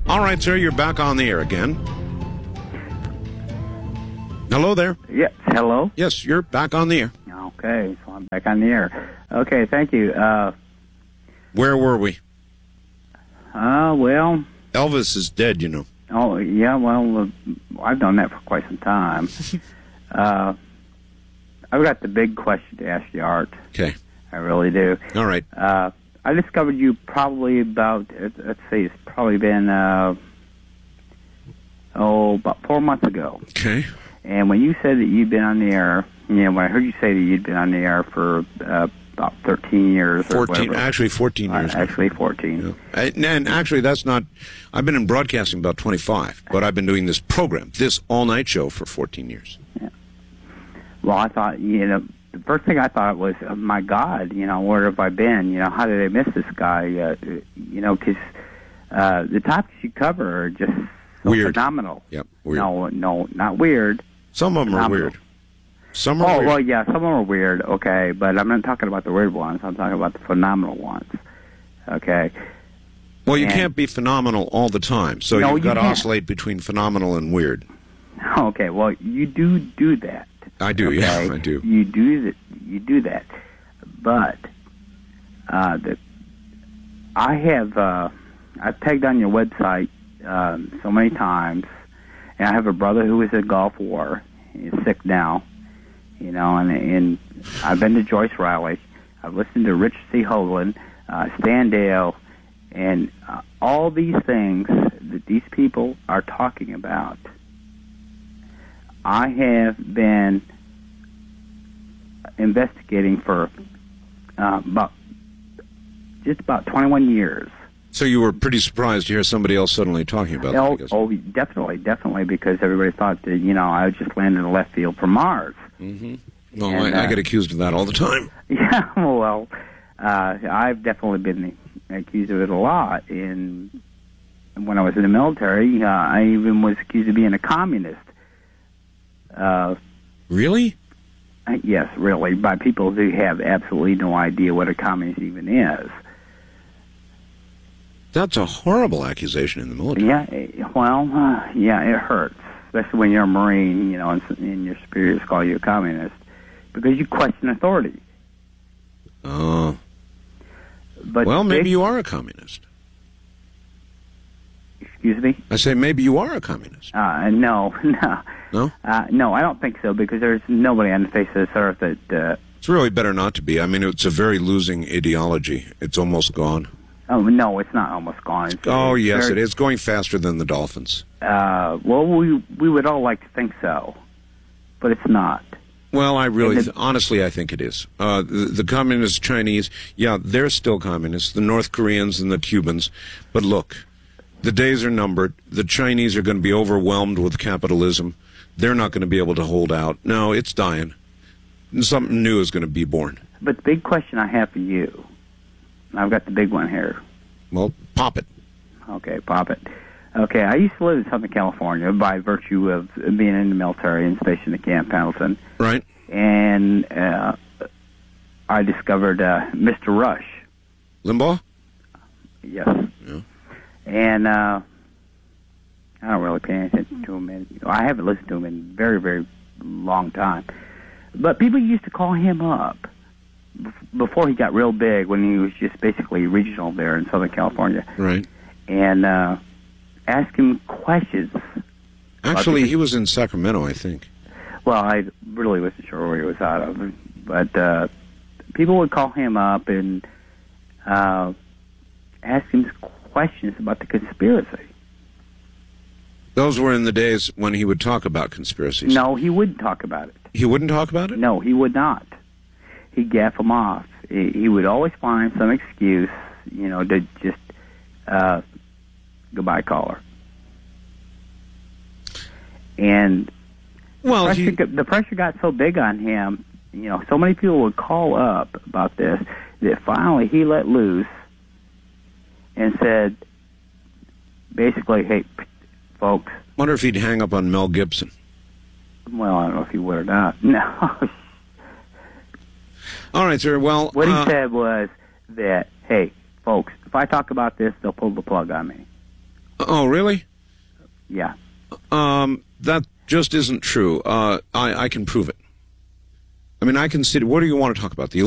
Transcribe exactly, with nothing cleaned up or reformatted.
All right, sir, you're back on the air again. Hello there. Yes, hello? Yes, you're back on the air. Okay, so I'm back on the air. Okay, thank you. Uh, Where were we? uh, well... Elvis is dead, you know. Oh, yeah, well, uh, I've done that for quite some time. uh, I've got the big question to ask you, Art. Okay. I really do. All right. Uh, I discovered you probably about, let's see, it's probably been, uh, oh, about four months ago. Okay. And when you said that you'd been on the air, you know, when I heard you say that you'd been on the air for uh, about thirteen years or fourteen, whatever. actually fourteen years. Uh, actually fourteen. Yeah. I, and actually, that's not, I've been in broadcasting about twenty-five, but I've been doing this program, this all-night show for fourteen years. Yeah. Well, I thought, you know, the first thing I thought was, oh, my God, you know, where have I been? You know, how did I miss this guy? Uh, you know, because uh, the topics you cover are just so weird. phenomenal. Yep, weird. No, no, not weird. Some of them phenomenal. are weird. Some are oh, weird. well, yeah, some of them are weird, okay, but I'm not talking about the weird ones. I'm talking about the phenomenal ones, okay? Well, you and, can't be phenomenal all the time, so no, you've got you to can't. oscillate between phenomenal and weird. Okay, well, you do do that. I do, okay? yeah, I do. You do that. You do that, but uh, the, I have uh, I've pegged on your website um, so many times, and I have a brother who was in Gulf War. He's sick now, you know, and, and I've been to Joyce Riley. I've listened to Rich C. Hoagland, uh, Stan Dale, and uh, all these things that these people are talking about. I have been investigating for uh, about just about twenty-one years. So you were pretty surprised to hear somebody else suddenly talking about that, I Oh, guess. oh, definitely, definitely, because everybody thought that, you know, I just landed in left field from Mars. Mm-hmm. Well, And, I, I uh, get accused of that all the time. Yeah, well, uh, I've definitely been accused of it a lot. And when I was in the military, uh, I even was accused of being a communist. Uh, Really? yes, really, by people who have absolutely no idea what a communist even is. That's a horrible accusation in the military. Yeah, eh, well, uh, yeah, it hurts, especially when you're a Marine, you know, and, and your superiors call you a communist, because you question authority. Oh. But Well, maybe big, you are a communist. Excuse me? I say maybe you are a communist. Uh, no, no. No? Uh, no, I don't think so, because there's nobody on the face of this earth that... Uh, It's really better not to be. I mean, it's a very losing ideology. It's almost gone. oh, no, it's not almost gone. It's, Oh, it's yes, very, it is going faster than the Dolphins. Uh, well, we we would all like to think so, but it's not. Well, I really, And the- th- honestly, I think it is. Uh, the, the communist Chinese, yeah, they're still communists, the North Koreans and the Cubans. But look, the days are numbered. The Chinese are going to be overwhelmed with capitalism. They're not going to be able to hold out. No, it's dying. Something new is going to be born. But the big question I have for you, I've got the big one here. Well, pop it. Okay, pop it. Okay, I used to live in Southern California by virtue of being in the military and stationed at Camp Pendleton. Right. And uh, I discovered uh, Mister Rush. Limbaugh? Yes. Yeah. And uh, I don't really pay attention to him. And, you know, I haven't listened to him in a very, very long time. But people used to call him up before he got real big, when he was just basically regional there in Southern California. Right. And uh, ask him questions. Actually, he was in Sacramento, I think. Well, I really wasn't sure where he was out of. But uh, people would call him up and uh, ask him questions about the conspiracy. Those were in the days when he would talk about conspiracies. No, he wouldn't talk about it. He wouldn't talk about it? No, he would not. He'd gaff them off. He, he would always find some excuse, you know, to just uh, goodbye caller. And well, pressure, he... the pressure got so big on him, you know, so many people would call up about this, that finally he let loose and said, basically, hey, folks. Wonder if he'd hang up on Mel Gibson. Well, I don't know if he would or not. No. All right, sir. Well, what he uh, said was that, hey, folks, if I talk about this, they'll pull the plug on me. Oh, really? Yeah. Um, that just isn't true. Uh, I, I can prove it. I mean, I can sit. What do you want to talk about? The